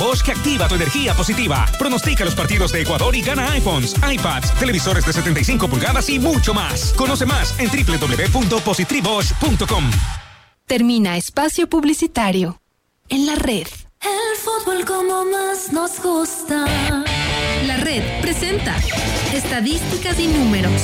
Bosch que activa tu energía positiva. Pronostica los partidos de Ecuador y gana iPhones, iPads, televisores de 75 pulgadas y mucho más. Conoce más en www.positribosch.com. Termina espacio publicitario. En la red. El fútbol como más nos gusta. La red presenta estadísticas y números.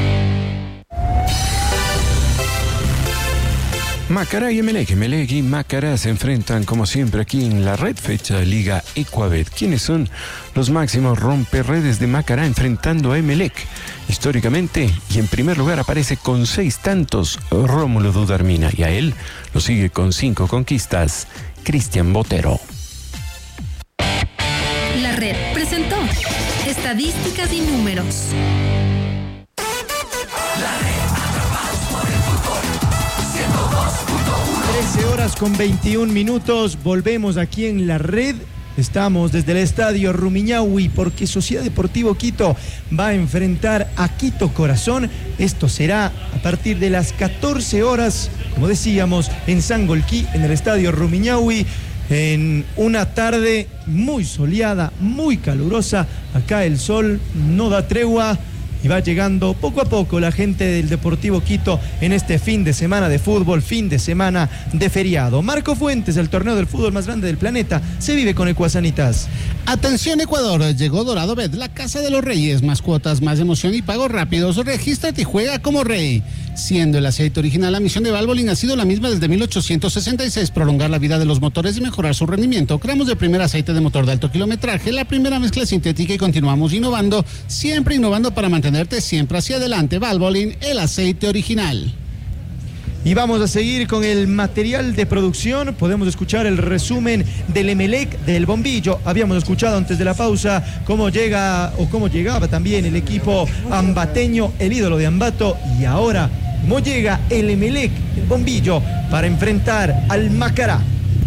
Macará y Emelec. Emelec y Macará se enfrentan como siempre aquí en la red, fecha de Liga Ecuabet. ¿Quiénes son los máximos romperredes de Macará enfrentando a Emelec? Históricamente, y en primer lugar aparece con 6 tantos Rómulo Dudarmina, y a él lo sigue con 5 conquistas Cristian Botero. La red presentó estadísticas y números. 13:21. Volvemos aquí en la red. Estamos desde el estadio Rumiñahui porque Sociedad Deportivo Quito va a enfrentar a Quito Corazón. Esto será a partir de las 14 horas, como decíamos, en Sangolquí, en el estadio Rumiñahui, en una tarde muy soleada, muy calurosa. Acá el sol no da tregua. Y va llegando poco a poco la gente del Deportivo Quito en este fin de semana de fútbol, fin de semana de feriado. Marco Fuentes, el torneo del fútbol más grande del planeta, se vive con Ecuasanitas. Atención Ecuador, llegó Dorado Bet, la casa de los reyes, más cuotas, más emoción y pagos rápidos. Regístrate y juega como rey. Siendo el aceite original, la misión de Valvoline ha sido la misma desde 1866, prolongar la vida de los motores y mejorar su rendimiento. Creamos el primer aceite de motor de alto kilometraje, la primera mezcla sintética y continuamos innovando, siempre innovando para mantenerte siempre hacia adelante. Valvoline, el aceite original. Y vamos a seguir con el material de producción. Podemos escuchar el resumen del Emelec, del bombillo. Habíamos escuchado antes de la pausa cómo llegaba también el equipo ambateño, el ídolo de Ambato. Y ahora, cómo llega el Emelec, el bombillo, para enfrentar al Macará.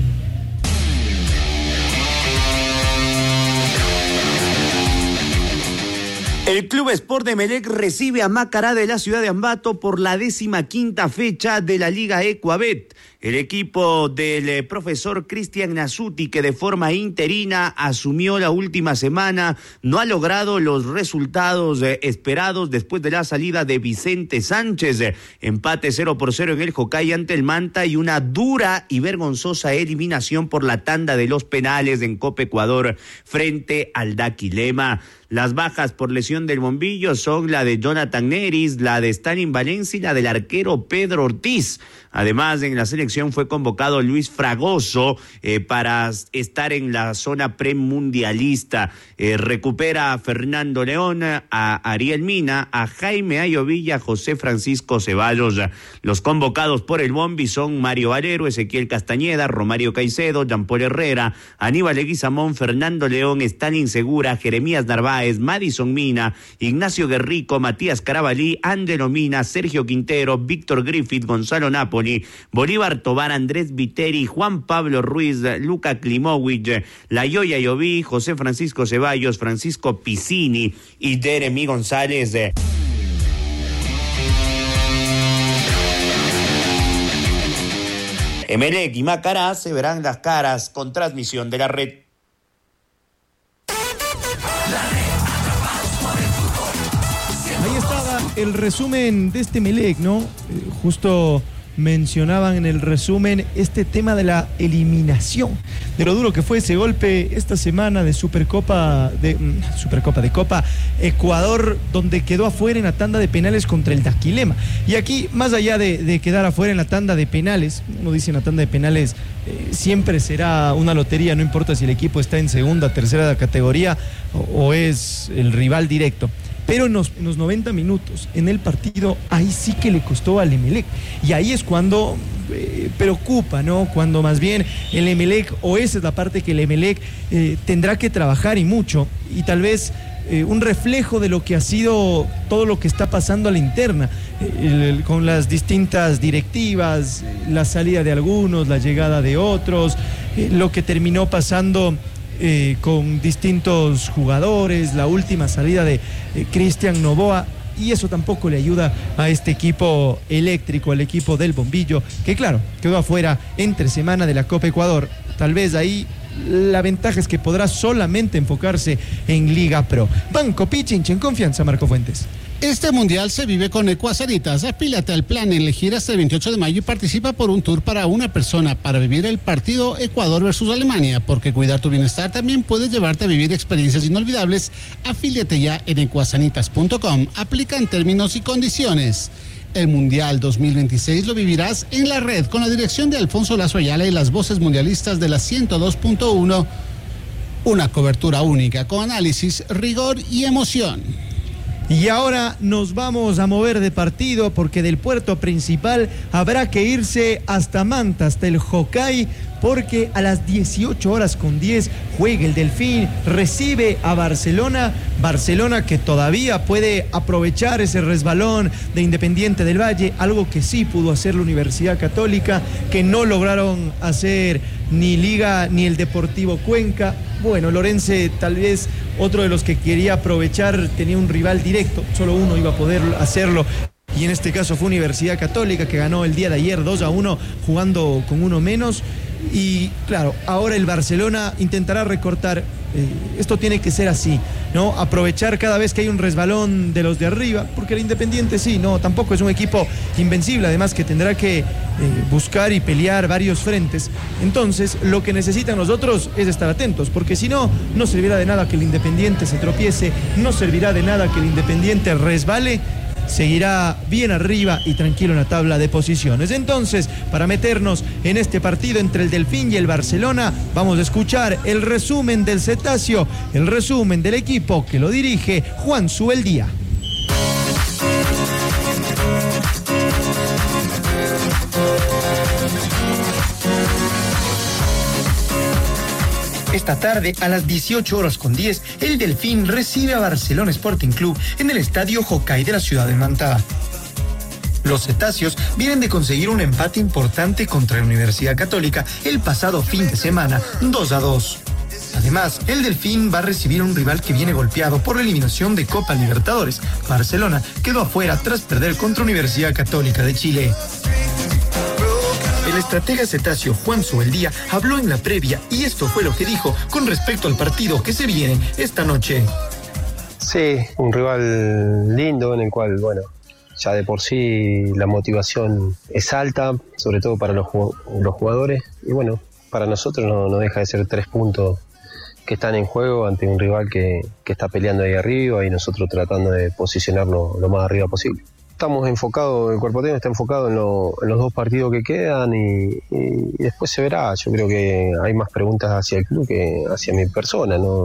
El Club Sport de Emelec recibe a Macará de la ciudad de Ambato por la 15ª fecha de la Liga Ecuabet. El equipo del profesor Cristian Nasuti, que de forma interina asumió la última semana, no ha logrado los resultados esperados después de la salida de Vicente Sánchez. Empate 0-0 en el Jocay ante el Manta y una dura y vergonzosa eliminación por la tanda de los penales en Copa Ecuador frente al Daquilema. Las bajas por lesión del bombillo son la de Jonathan Neris, la de Stalin Valencia y la del arquero Pedro Ortiz. Además, en la selección fue convocado Luis Fragoso para estar en la zona premundialista. Recupera a Fernando León, a Ariel Mina, a Jaime Ayovilla, a José Francisco Ceballos. Los convocados por el Bombi son Mario Valero, Ezequiel Castañeda, Romario Caicedo, Jean-Paul Herrera, Aníbal Leguizamón, Fernando León, Stalin Segura, Jeremías Narváez, Madison Mina, Ignacio Guerrico, Matías Carabalí, Ángelo Mina, Sergio Quintero, Víctor Griffith, Gonzalo Napoli, Bolívar Tobar, Andrés Viteri, Juan Pablo Ruiz, Luca Klimovic, Layoya Yoví, José Francisco Ceballos, Francisco Piscini y Jeremy González. Emelec y Macará se verán las caras con transmisión de la red. Ahí estaba el resumen de este Emelec, ¿no? Justo mencionaban en el resumen este tema de la eliminación, de lo duro que fue ese golpe esta semana de Supercopa de Copa Ecuador, donde quedó afuera en la tanda de penales contra el Daquilema. Y aquí, más allá de quedar afuera en la tanda de penales, uno dice en la tanda de penales siempre será una lotería, no importa si el equipo está en segunda, tercera categoría o es el rival directo. Pero en los 90 minutos en el partido, ahí sí que le costó al Emelec. Y ahí es cuando preocupa, ¿no? Cuando más bien el Emelec, o esa es la parte que el Emelec tendrá que trabajar y mucho. Y tal vez un reflejo de lo que ha sido todo lo que está pasando a la interna, con las distintas directivas, la salida de algunos, la llegada de otros, lo que terminó pasando con distintos jugadores, la última salida de Cristian Novoa, y eso tampoco le ayuda a este equipo eléctrico, al equipo del bombillo, que claro, quedó afuera entre semana de la Copa Ecuador. Tal vez ahí La ventaja es que podrá solamente enfocarse en Liga Pro. Banco Pichincha, en confianza, Marco Fuentes. Este mundial se vive con Ecuasanitas. Apílate al plan elegir hasta el 28 de mayo y participa por un tour para una persona para vivir el partido Ecuador versus Alemania, porque cuidar tu bienestar también puede llevarte a vivir experiencias inolvidables. Afíliate ya en ecuasanitas.com. Aplican términos y condiciones. El Mundial 2026 lo vivirás en la red con la dirección de Alfonso Lazo Ayala y las voces mundialistas de la 102.1. Una cobertura única con análisis, rigor y emoción. Y ahora nos vamos a mover de partido porque del puerto principal habrá que irse hasta Manta, hasta el Hokkaido, porque a las 18:10 juega el Delfín, recibe a Barcelona que todavía puede aprovechar ese resbalón de Independiente del Valle, algo que sí pudo hacer la Universidad Católica, que no lograron hacer ni Liga ni el Deportivo Cuenca. Bueno, Lorense tal vez otro de los que quería aprovechar, tenía un rival directo, solo uno iba a poder hacerlo. Y en este caso fue Universidad Católica, que ganó el día de ayer 2-1 jugando con uno menos. Y claro, ahora el Barcelona intentará recortar. Esto tiene que ser así, ¿no? Aprovechar cada vez que hay un resbalón de los de arriba, porque el Independiente tampoco es un equipo invencible, además que tendrá que buscar y pelear varios frentes. Entonces, lo que necesitan los otros es estar atentos, porque si no, no servirá de nada que el Independiente se tropiece, no servirá de nada que el Independiente resbale. Seguirá bien arriba y tranquilo en la tabla de posiciones. Entonces, para meternos en este partido entre el Delfín y el Barcelona, vamos a escuchar el resumen del Cetáceo, el resumen del equipo que lo dirige Juan Subeldía. Esta tarde, a las 18:10, el Delfín recibe a Barcelona Sporting Club en el estadio Hokkaido de la ciudad de Manta. Los cetáceos vienen de conseguir un empate importante contra la Universidad Católica el pasado fin de semana, 2-2. Además, el Delfín va a recibir a un rival que viene golpeado por la eliminación de Copa Libertadores. Barcelona quedó afuera tras perder contra Universidad Católica de Chile. El estratega cetáceo Juan Subeldía habló en la previa y esto fue lo que dijo con respecto al partido que se viene esta noche. Sí, un rival lindo en el cual, ya de por sí la motivación es alta, sobre todo para los jugadores. Y para nosotros no deja de ser 3 puntos que están en juego ante un rival que está peleando ahí arriba y nosotros tratando de posicionarnos lo más arriba posible. Estamos enfocados, el cuerpo técnico está enfocado en los 2 partidos que quedan y después se verá. Yo creo que hay más preguntas hacia el club que hacia mi persona, ¿no?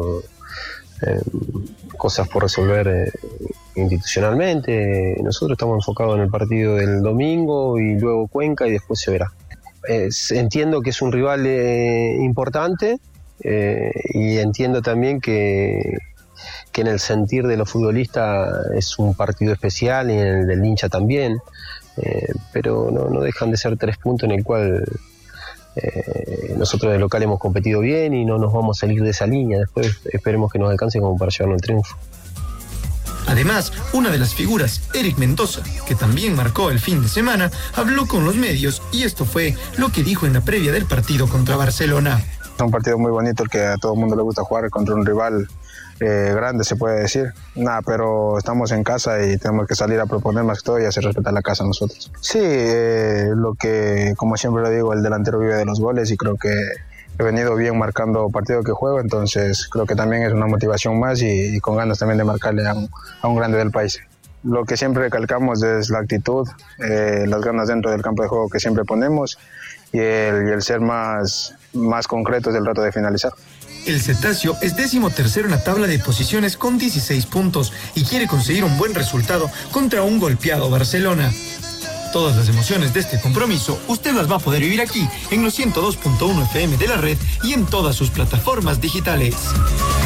Cosas por resolver institucionalmente. Nosotros estamos enfocados en el partido del domingo y luego Cuenca y después se verá. Entiendo que es un rival importante y entiendo también que en el sentir de los futbolistas es un partido especial y en el del hincha también, pero no dejan de ser 3 puntos en el cual nosotros de local hemos competido bien y no nos vamos a salir de esa línea. Después esperemos que nos alcance como para llevarnos el triunfo. Además, una de las figuras, Eric Mendoza, que también marcó el fin de semana, habló con los medios y esto fue lo que dijo en la previa del partido contra Barcelona. Es un partido muy bonito el que a todo el mundo le gusta jugar contra un rival grande, se puede decir. Pero estamos en casa y tenemos que salir a proponer más que todo y hacer respetar la casa a nosotros. Sí, lo que, como siempre lo digo, el delantero vive de los goles y creo que he venido bien marcando partido que juego, entonces creo que también es una motivación más y con ganas también de marcarle a un grande del país. Lo que siempre recalcamos es la actitud, las ganas dentro del campo de juego que siempre ponemos y el ser más concretos del rato de finalizar. El cetáceo es 13º en la tabla de posiciones con 16 puntos y quiere conseguir un buen resultado contra un golpeado Barcelona. Todas las emociones de este compromiso usted las va a poder vivir aquí en los 102.1 FM de la red y en todas sus plataformas digitales.